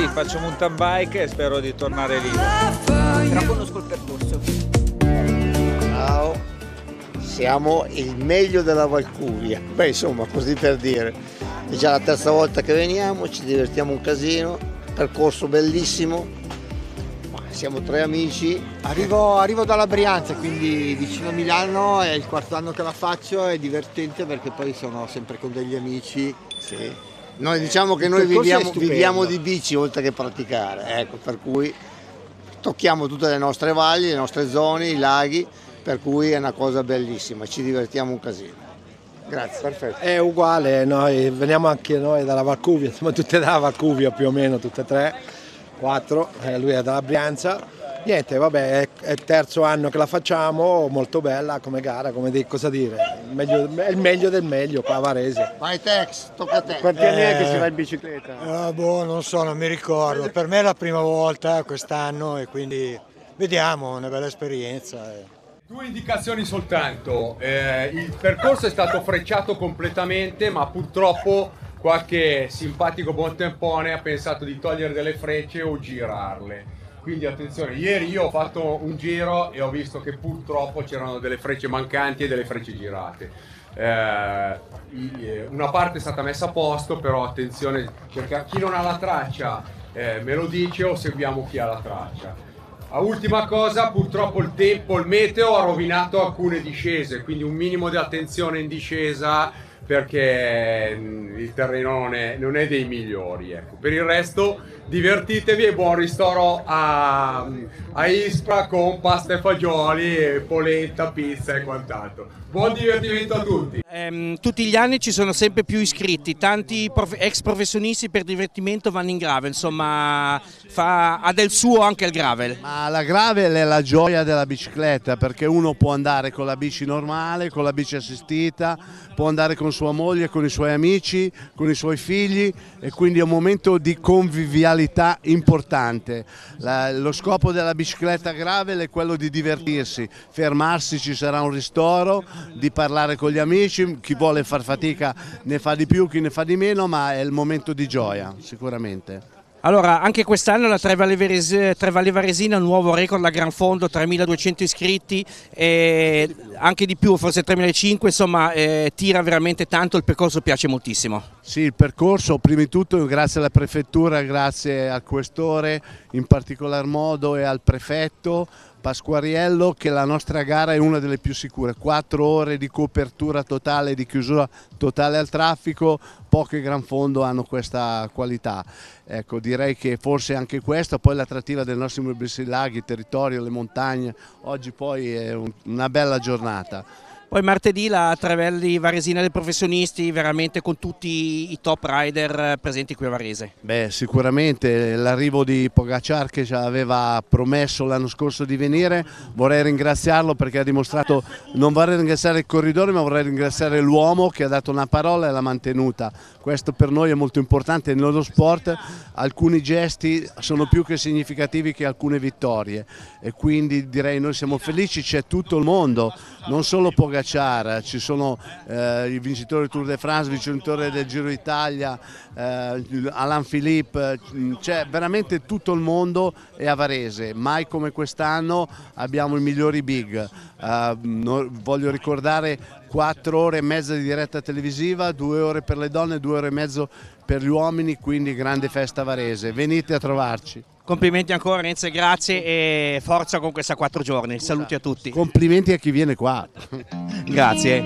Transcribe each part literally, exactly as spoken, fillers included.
sì, faccio mountain bike e spero di tornare lì. Però conosco il percorso. Ciao, siamo il meglio della Valcuvia. Beh, insomma, così per dire. È già la terza volta che veniamo, ci divertiamo un casino, percorso bellissimo. Siamo tre amici. Arrivo, arrivo dalla Brianza, quindi vicino a Milano, è il quarto anno che la faccio, è divertente perché poi sono sempre con degli amici. Sì. Noi diciamo che Il noi percorso è viviamo, stupendo. viviamo di bici oltre che praticare, ecco, per cui tocchiamo tutte le nostre valli, le nostre zone, i laghi, per cui è una cosa bellissima, ci divertiamo un casino. Grazie. Perfetto. È uguale, noi veniamo anche noi dalla Valcuvia, siamo tutte dalla Valcuvia più o meno, tutte e tre, quattro, eh, lui è dalla Brianza. Niente, vabbè, è, è il terzo anno che la facciamo, molto bella come gara, come di, cosa dire, il meglio, è il meglio del meglio qua a Varese. Vai Tex, tocca a te. Quanti anni è che si Eh. va in bicicletta? Ah, boh, non so, non mi ricordo. Per me è la prima volta quest'anno e quindi vediamo, una bella esperienza. Due indicazioni soltanto. Eh, il percorso è stato frecciato completamente, ma purtroppo qualche simpatico buontempone ha pensato di togliere delle frecce o girarle. Quindi attenzione, ieri io ho fatto un giro e ho visto che purtroppo c'erano delle frecce mancanti e delle frecce girate. Eh, una parte è stata messa a posto, però attenzione, perché chi non ha la traccia eh, me lo dice o seguiamo chi ha la traccia. A ultima cosa, purtroppo il tempo, il meteo ha rovinato alcune discese, quindi un minimo di attenzione in discesa perché il terreno non è, non è dei migliori, ecco. Per il resto divertitevi e buon ristoro a, a Ispra con pasta e fagioli, polenta, pizza e quant'altro. Buon divertimento a tutti! Ehm, tutti gli anni ci sono sempre più iscritti, tanti prof- ex professionisti per divertimento vanno in gravel, insomma fa, ha del suo anche il gravel. Ma la gravel è la gioia della bicicletta, perché uno può andare con la bici normale, con la bici assistita, può andare con sua moglie, con i suoi amici, con i suoi figli, e quindi è un momento di convivialità importante. La, lo scopo della bicicletta gravel è quello di divertirsi, fermarsi, ci sarà un ristoro, di parlare con gli amici, chi vuole far fatica ne fa di più, chi ne fa di meno, ma è il momento di gioia sicuramente. Allora, anche quest'anno la Tre Valli Varese- Tre Valli Varesina, un nuovo record a Gran Fondo, tremiladuecento iscritti, e anche di più, forse tremilacinquecento, insomma eh, tira veramente tanto, il percorso piace moltissimo. Sì, il percorso, prima di tutto grazie alla prefettura, grazie al questore in particolar modo e al prefetto Pasquariello, che la nostra gara è una delle più sicure, quattro ore di copertura totale, di chiusura totale al traffico, poche Gran Fondo hanno questa qualità. Ecco, direi che forse anche questa, poi l'attrattiva dei nostri bellissimi laghi, il territorio, le montagne, oggi poi è un, una bella giornata. Poi martedì la Tre Valli Varesina dei professionisti, veramente con tutti i top rider presenti qui a Varese. Beh, sicuramente l'arrivo di Pogacar, che ci aveva promesso l'anno scorso di venire, vorrei ringraziarlo perché ha dimostrato, non vorrei ringraziare il corridore ma vorrei ringraziare l'uomo che ha dato una parola e l'ha mantenuta. Questo per noi è molto importante nello sport, alcuni gesti sono più che significativi che alcune vittorie e quindi direi noi siamo felici, c'è tutto il mondo, non solo Pogacar, ci sono eh, i vincitori del Tour de France, il vincitore del Giro d'Italia, eh, Alain Philippe, c'è veramente tutto il mondo è a Varese, mai come quest'anno abbiamo i migliori big. Uh, no, voglio ricordare quattro ore e mezza di diretta televisiva, due ore per le donne, due ore e mezzo per gli uomini, quindi grande festa Varese, venite a trovarci. Complimenti ancora Renzo, grazie e forza con questa quattro giorni, saluti a tutti. Complimenti a chi viene qua. Grazie.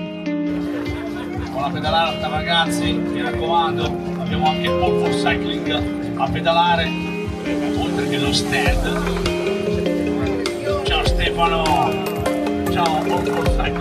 Buona pedalata ragazzi, mi raccomando, abbiamo anche All for Cycling a pedalare, oltre che lo stand. Ciao Stefano, ciao All for Cycling.